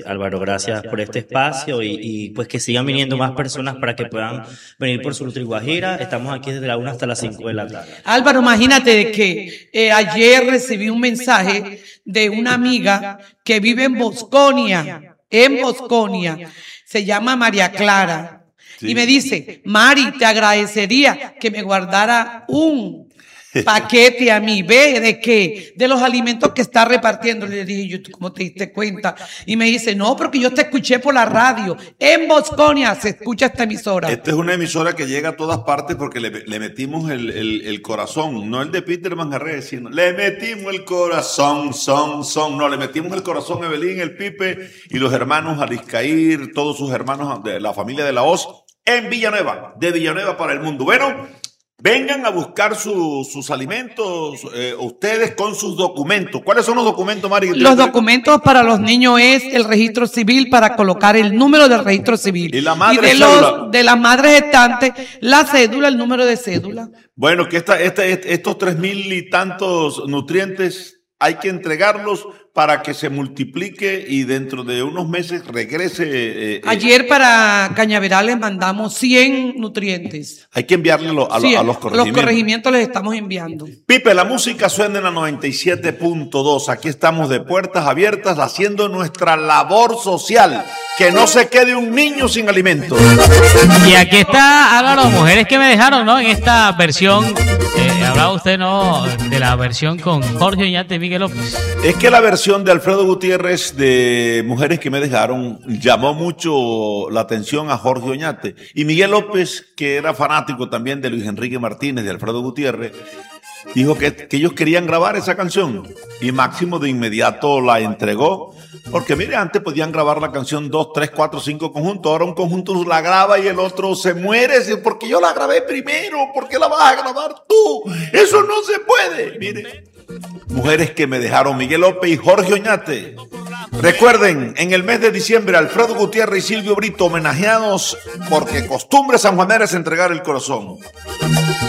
Álvaro, gracias por este espacio y pues que sigan viniendo más personas para que puedan venir por Surutro y Guajira. Estamos aquí desde la 1 hasta las 5 de la tarde. Álvaro, imagínate que ayer recibí un mensaje de una amiga que vive en Bosconia, se llama María Clara, sí. Y me dice, Mari, te agradecería que me guardara un paquete a mí, ¿ve? ¿De qué? De los alimentos que está repartiendo. Le dije, yo, ¿cómo te diste cuenta? Y me dice, no, porque yo te escuché por la radio. En Bosconia se escucha esta emisora. Esta es una emisora que llega a todas partes porque le metimos el corazón, no el de Peter Manjarre, sino le metimos el corazón, no, le metimos el corazón a Evelyn, el Pipe y los hermanos Ariscair, todos sus hermanos de la familia de la Hoz en Villanueva, de Villanueva para el mundo. Bueno, vengan a buscar sus alimentos, ustedes con sus documentos. ¿Cuáles son los documentos, Mari? Los documentos para los niños es el registro civil para colocar el número del registro civil. Y la madre de las madres gestantes, la cédula, el número de cédula. Bueno, que estos 3,000 y tantos nutrientes hay que entregarlos para que se multiplique y dentro de unos meses regrese. Ayer para Cañaveral les mandamos 100 nutrientes. Hay que enviarle a los corregimientos. Los corregimientos les estamos enviando. Pipe, la música suena en la 97.2. Aquí estamos de puertas abiertas haciendo nuestra labor social. Que no se quede un niño sin alimentos. Y aquí está, Álvaro, mujeres que me dejaron, ¿no? En esta versión, hablaba usted, ¿no? De la versión con Jorge Oñate y Miguel López. Es que la versión de Alfredo Gutiérrez de Mujeres que me dejaron llamó mucho la atención a Jorge Oñate. Y Miguel López, que era fanático también de Luis Enrique Martínez, de Alfredo Gutiérrez, dijo que ellos querían grabar esa canción. Y Máximo de inmediato la entregó. Porque mire, antes podían grabar la canción 2, 3, 4, 5 conjuntos. Ahora un conjunto la graba y el otro se muere. Porque yo la grabé primero. ¿Por qué la vas a grabar tú? Eso no se puede. Mire. Mujeres que me dejaron, Miguel López y Jorge Oñate. Recuerden, en el mes de diciembre, Alfredo Gutiérrez y Silvio Brito homenajeados porque costumbre sanjuanera es entregar el corazón.